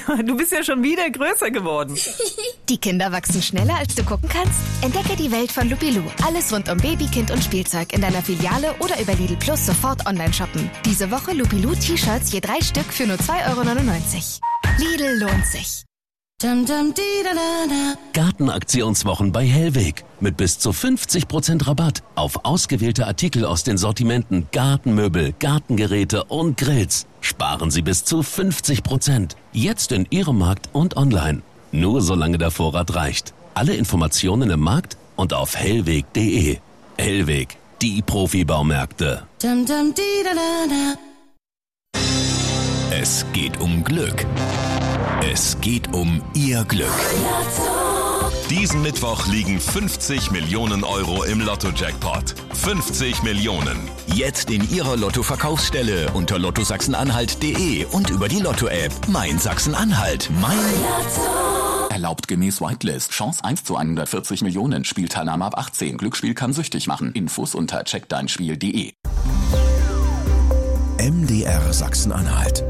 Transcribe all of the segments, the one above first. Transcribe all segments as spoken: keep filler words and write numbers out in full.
Du bist ja schon wieder größer geworden. Die Kinder wachsen schneller, als du gucken kannst? Entdecke die Welt von Lupilou. Alles rund um Baby, Kind und Spielzeug in deiner Filiale oder über Lidl Plus sofort online shoppen. Diese Woche Lupilou T-Shirts je drei Stück für nur zwei Euro neunundneunzig. Lidl lohnt sich. Gartenaktionswochen bei Hellweg. Mit bis zu fünfzig Prozent Rabatt auf ausgewählte Artikel aus den Sortimenten Gartenmöbel, Gartengeräte und Grills. Sparen Sie bis zu fünfzig Prozent. Jetzt in Ihrem Markt und online. Nur solange der Vorrat reicht. Alle Informationen im Markt und auf hellweg punkt de. Hellweg, die Profibaumärkte. Es geht um Glück. Es geht um Ihr Glück. Diesen Mittwoch liegen fünfzig Millionen Euro im Lotto-Jackpot. fünfzig Millionen. Jetzt in Ihrer Lotto-Verkaufsstelle unter lotto sachsen-anhalt punkt de und über die Lotto-App. Mein Sachsen-Anhalt. Mein Lotto. Erlaubt gemäß Whitelist. Chance eins zu hundertvierzig Millionen. Spielteilnahme ab achtzehn. Glücksspiel kann süchtig machen. Infos unter check dein spiel punkt de. M D R Sachsen-Anhalt.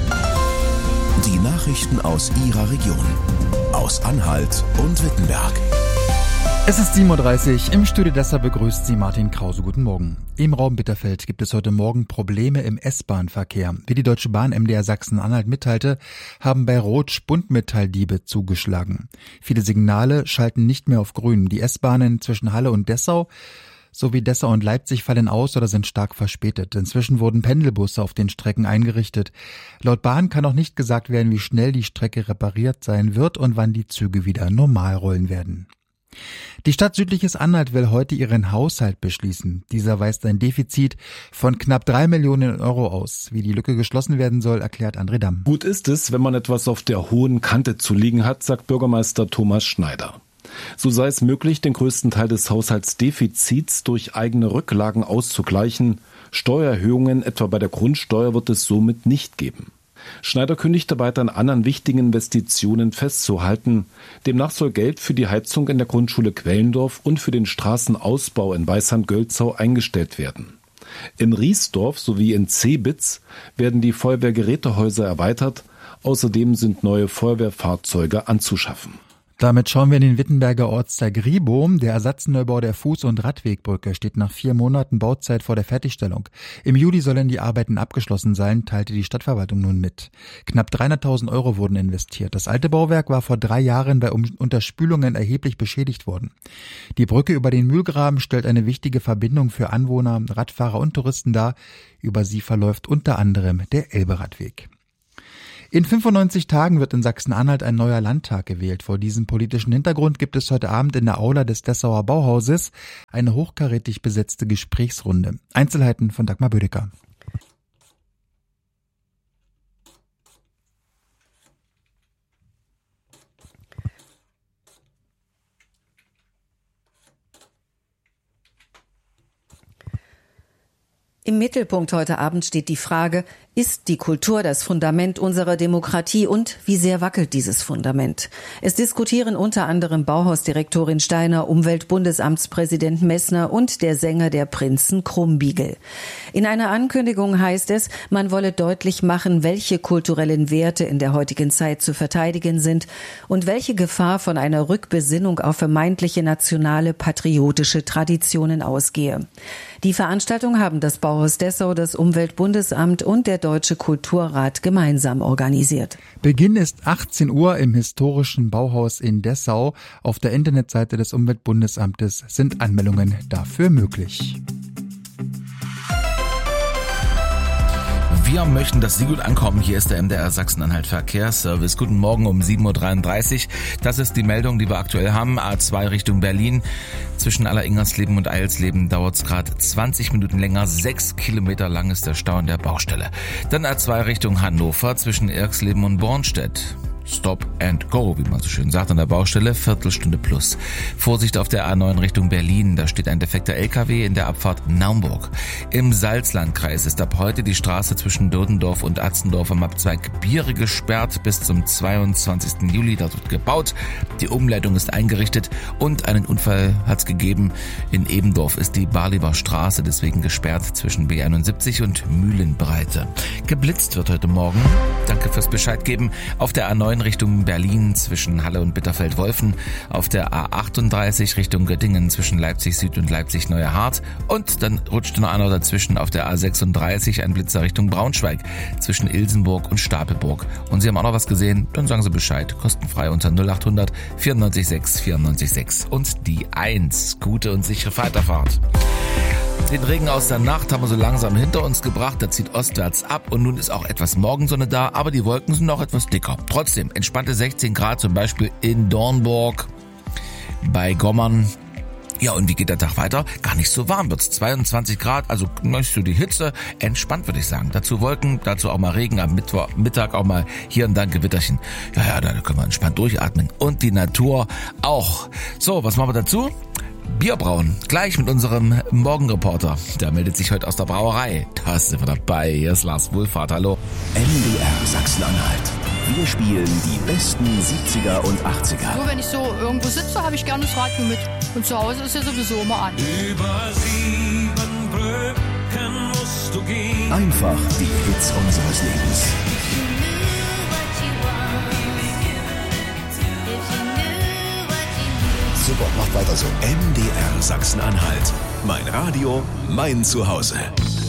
Die Nachrichten aus Ihrer Region. Aus Anhalt und Wittenberg. Es ist sieben Uhr dreißig. Im Studio Dessau begrüßt Sie Martin Krause. Guten Morgen. Im Raum Bitterfeld gibt es heute Morgen Probleme im S-Bahn-Verkehr. Wie die Deutsche Bahn M D R Sachsen-Anhalt mitteilte, haben bei Rot Spundmetalldiebe zugeschlagen. Viele Signale schalten nicht mehr auf grün. Die S-Bahnen zwischen Halle und Dessau sowie Dessau und Leipzig fallen aus oder sind stark verspätet. Inzwischen wurden Pendelbusse auf den Strecken eingerichtet. Laut Bahn kann noch nicht gesagt werden, wie schnell die Strecke repariert sein wird und wann die Züge wieder normal rollen werden. Die Stadt Südliches Anhalt will heute ihren Haushalt beschließen. Dieser weist ein Defizit von knapp drei Millionen Euro aus. Wie die Lücke geschlossen werden soll, erklärt André Damm. Gut ist es, wenn man etwas auf der hohen Kante zu liegen hat, sagt Bürgermeister Thomas Schneider. So sei es möglich, den größten Teil des Haushaltsdefizits durch eigene Rücklagen auszugleichen. Steuererhöhungen, etwa bei der Grundsteuer, wird es somit nicht geben. Schneider kündigte weiter an anderen wichtigen Investitionen festzuhalten. Demnach soll Geld für die Heizung in der Grundschule Quellendorf und für den Straßenausbau in Weißand-Gölzau eingestellt werden. In Riesdorf sowie in Zebitz werden die Feuerwehrgerätehäuser erweitert. Außerdem sind neue Feuerwehrfahrzeuge anzuschaffen. Damit schauen wir in den Wittenberger Ortsteil Griebohm. Der Ersatzneubau der Fuß- und Radwegbrücke steht nach vier Monaten Bauzeit vor der Fertigstellung. Im Juli sollen die Arbeiten abgeschlossen sein, teilte die Stadtverwaltung nun mit. Knapp dreihunderttausend Euro wurden investiert. Das alte Bauwerk war vor drei Jahren bei Unterspülungen erheblich beschädigt worden. Die Brücke über den Mühlgraben stellt eine wichtige Verbindung für Anwohner, Radfahrer und Touristen dar. Über sie verläuft unter anderem der Elberadweg. In fünfundneunzig Tagen wird in Sachsen-Anhalt ein neuer Landtag gewählt. Vor diesem politischen Hintergrund gibt es heute Abend in der Aula des Dessauer Bauhauses eine hochkarätig besetzte Gesprächsrunde. Einzelheiten von Dagmar Bödecker. Im Mittelpunkt heute Abend steht die Frage, ist die Kultur das Fundament unserer Demokratie und wie sehr wackelt dieses Fundament? Es diskutieren unter anderem Bauhausdirektorin Steiner, Umweltbundesamtspräsident Messner und der Sänger der Prinzen Krumbiegel. In einer Ankündigung heißt es, man wolle deutlich machen, welche kulturellen Werte in der heutigen Zeit zu verteidigen sind und welche Gefahr von einer Rückbesinnung auf vermeintliche nationale patriotische Traditionen ausgehe. Die Veranstaltung haben das Bauhaus Dessau, das Umweltbundesamt und der Deutsche Kulturrat gemeinsam organisiert. Beginn ist achtzehn Uhr im historischen Bauhaus in Dessau. Auf der Internetseite des Umweltbundesamtes sind Anmeldungen dafür möglich. Wir möchten, dass Sie gut ankommen. Hier ist der M D R Sachsen-Anhalt Verkehrsservice. Guten Morgen um sieben Uhr dreiunddreißig. Das ist die Meldung, die wir aktuell haben. A zwei Richtung Berlin. Zwischen Aller-Ingersleben und Eilsleben dauert es gerade zwanzig Minuten länger. Sechs Kilometer lang ist der Stau an der Baustelle. Dann A zwei Richtung Hannover zwischen Irxleben und Bornstedt. Stop and go, wie man so schön sagt, an der Baustelle, Viertelstunde plus. Vorsicht auf der A neun Richtung Berlin, da steht ein defekter L K W in der Abfahrt Naumburg. Im Salzlandkreis ist ab heute die Straße zwischen Dödendorf und Atzendorf am Abzweig Biere gesperrt bis zum zweiundzwanzigsten Juli. Da wird gebaut, die Umleitung ist eingerichtet und einen Unfall hat's gegeben. In Ebendorf ist die Barleber Straße deswegen gesperrt zwischen B einundsiebzig und Mühlenbreite. Geblitzt wird heute Morgen. Danke fürs Bescheid geben. Auf der A neun neun Richtung Berlin zwischen Halle und Bitterfeld-Wolfen, auf der A achtunddreißig Richtung Göttingen zwischen Leipzig Süd und Leipzig Neue Hart und dann rutschte noch einer dazwischen auf der A sechsunddreißig ein Blitzer Richtung Braunschweig zwischen Ilsenburg und Stapelburg. Und Sie haben auch noch was gesehen? Dann sagen Sie Bescheid. Kostenfrei unter null acht hundert vierundneunzig sechs vierundneunzig sechs und die eins. Gute und sichere Weiterfahrt. Den Regen aus der Nacht haben wir so langsam hinter uns gebracht, der zieht ostwärts ab und nun ist auch etwas Morgensonne da, aber die Wolken sind auch etwas dicker. Trotzdem entspannte sechzehn Grad zum Beispiel in Dornburg, bei Gommern. Ja, und wie geht der Tag weiter? Gar nicht so warm wird's. zweiundzwanzig Grad, also nicht so die Hitze. Entspannt, würde ich sagen. Dazu Wolken, dazu auch mal Regen, am Mittwoch, Mittag auch mal hier und da ein Gewitterchen. Ja, ja, da können wir entspannt durchatmen. Und die Natur auch. So, was machen wir dazu? Bier brauen. Gleich mit unserem Morgenreporter. Der meldet sich heute aus der Brauerei. Da sind wir dabei. Hier ist Lars Wohlfahrt. Hallo. M D R Sachsen-Anhalt. Wir spielen die besten siebziger und achtziger. So, wenn ich so irgendwo sitze, habe ich gerne das Radio mit. Und zu Hause ist ja sowieso immer an. Über sieben Brücken musst du gehen. Einfach die Hits unseres Lebens. Super, macht weiter so. M D R Sachsen-Anhalt. Mein Radio, mein Zuhause.